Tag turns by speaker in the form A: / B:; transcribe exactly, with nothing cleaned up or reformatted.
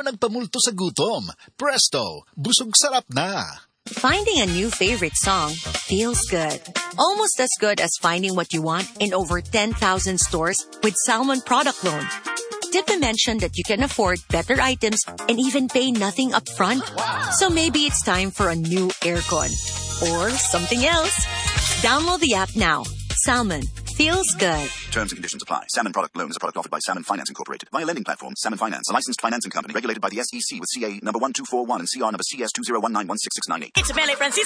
A: nagpamulto sa gutom. Presto, busog sarap na.
B: Finding a new favorite song feels good. Almost as good as finding what you want in over ten thousand stores with Salmon Product Loan. Did we mention that you can afford better items and even pay nothing upfront? So maybe it's time for a new aircon or something else. Download the app now. Salmon feels good.
C: Terms and conditions apply. Salmon Product Loan is a product offered by Salmon Finance Incorporated via lending platform Salmon Finance, a licensed financing company regulated by the S E C with C A number one two four one and C R number C S two zero one nine one six six nine eight.
D: It's Mele Francisco.